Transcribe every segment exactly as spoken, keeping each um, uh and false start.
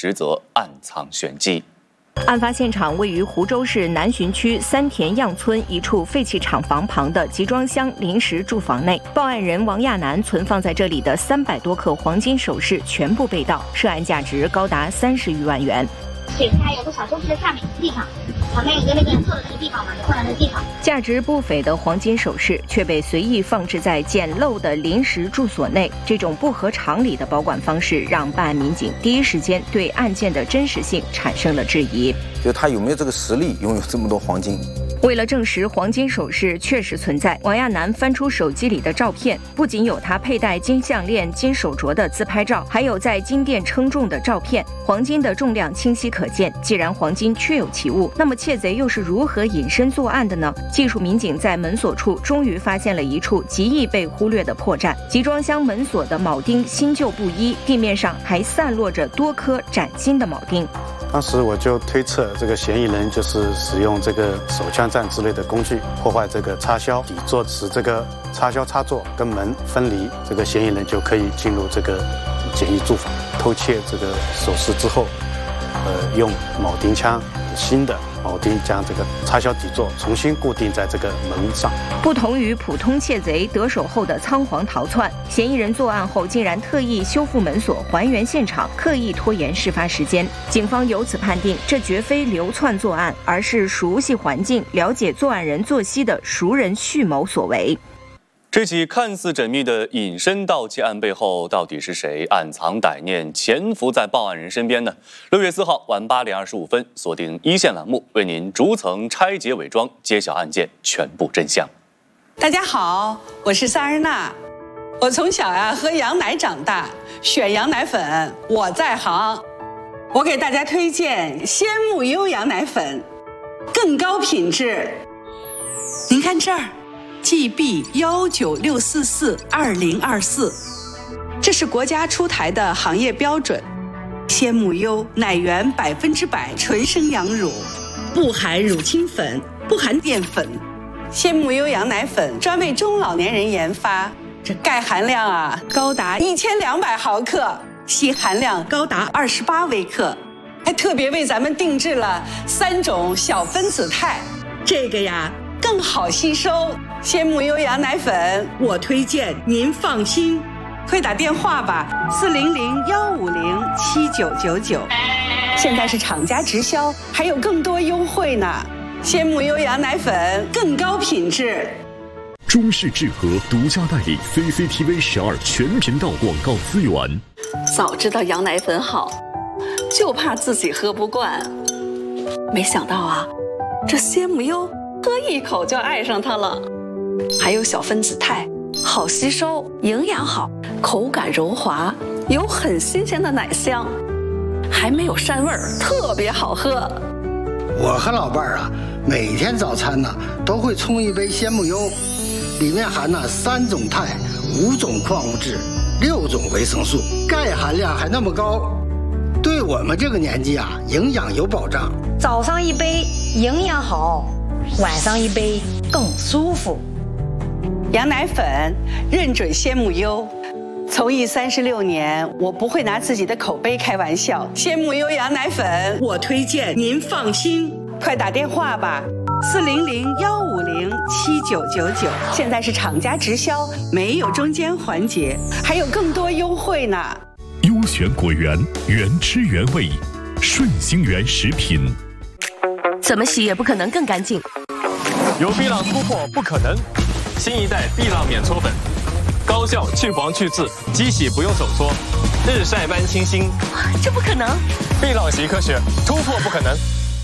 实则暗藏玄机。 案发现场位于湖州市南浔区三田样村一处废弃厂房旁的集装箱临时住房内，报案人王亚楠存放在这里的三百多克黄金首饰全部被盗，涉案价值高达三十余万元。 水池还有个小休息的下面地上，旁边有个那个坐的那个地方嘛，就放在那地上。 价值不菲的黄金首饰却被随意放置在简陋的临时住所内，这种不合常理的保管方式让办案民警第一时间对案件的真实性产生了质疑。 就他有没有这个实力拥有这么多黄金？ 为了证实黄金首饰确实存在，王亚楠翻出手机里的照片，不仅有他佩戴金项链、金手镯的自拍照，还有在金店称重的照片。黄金的重量清晰可见，既然黄金确有其物，那么窃贼又是如何隐身作案的呢？技术民警在门锁处终于发现了一处极易被忽略的破绽：集装箱门锁的铆钉新旧不一，地面上还散落着多颗崭新的铆钉。 当时我就推测，这个嫌疑人就是使用这个手枪战之类的工具破坏这个插销底座，使这个插销插座跟门分离，这个嫌疑人就可以进入这个简易住房偷窃这个首饰之后，呃，用铆钉枪新的铆钉将这个插销底座重新固定在这个门上。 不同于普通窃贼得手后的仓皇逃窜，嫌疑人作案后竟然特意修复门锁，还原现场，刻意拖延事发时间。警方由此判定，这绝非流窜作案，而是熟悉环境、了解作案人作息的熟人蓄谋所为。 这起看似缜密的隐身盗窃案背后，到底是谁暗藏歹念，潜伏在报案人身边呢？六月四号晚八点二十五分，锁定一线栏目，为您逐层拆解伪装，揭晓案件全部真相。 大家好，我是萨日娜。我从小呀、啊、喝羊奶长大，选羊奶粉我在行。我给大家推荐鲜木优羊奶粉，更高品质。您看这儿。G B 幺九六四四二零二四，这是国家出台的行业标准。鲜木优奶源百分之百纯生羊乳，不含乳清粉，不含淀粉。鲜木优羊奶粉专为中老年人研发，这钙含量啊高达一千两百毫克，硒含量高达二十八微克，还特别为咱们定制了三种小分子肽，这个呀更好吸收。鲜木优羊奶粉，我推荐您放心，快打电话吧，四零零幺五零七九九九。现在是厂家直销，还有更多优惠呢。鲜木优羊奶粉更高品质。 中视智和独家代理 C C T V 十二全频道广告资源。 早知道羊奶粉好，就怕自己喝不惯。没想到啊，这鲜木优喝一口就爱上它了。还有小分子肽，好吸收，营养好，口感柔滑，有很新鲜的奶香，还没有膻味儿，特别好喝。 我和老伴儿啊，每天早餐呢都会冲一杯鲜木优，里面含了三种肽、五种矿物质、六种维生素，钙含量还那么高，对我们这个年纪啊，营养有保障。 早上一杯营养好，晚上一杯更舒服。 羊奶粉认准鲜木优，从艺三十六年，我不会拿自己的口碑开玩笑。鲜木优羊奶粉，我推荐您放心，快打电话吧，四零零幺五零七九九九。现在是厂家直销，没有中间环节，还有更多优惠呢。 优选果园，原汁原味，顺心园食品。 怎么洗也不可能更干净。 有碧浪突破不可能。新一代碧浪免搓粉，高效去黄去渍，机洗不用手搓，日晒般清新。 这不可能！ 碧浪洗科学，突破不可能。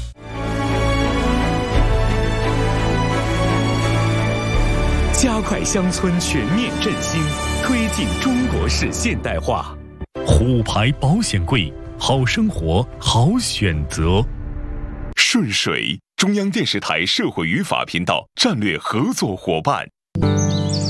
加快乡村全面振兴，推进中国式现代化。虎牌保险柜，好生活，好选择。顺水，中央电视台社会与法频道战略合作伙伴。